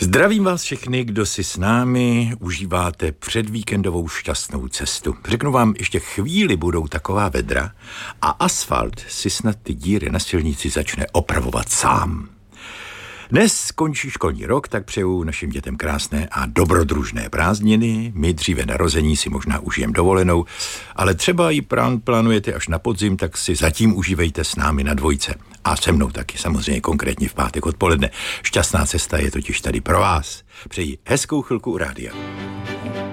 Zdravím vás všechny, kdo si s námi užíváte předvíkendovou šťastnou cestu. Řeknu vám, ještě chvíli budou taková vedra a asfalt si snad ty díry na silnici začne opravovat sám. Dnes končí školní rok, tak přeju našim dětem krásné a dobrodružné prázdniny. My dříve narození si možná užijem dovolenou, ale třeba ji plánujete až na podzim, tak si zatím užívejte s námi na dvojce. A se mnou taky, samozřejmě konkrétně v pátek odpoledne. Šťastná cesta je totiž tady pro vás. Přeji hezkou chvilku u rádia.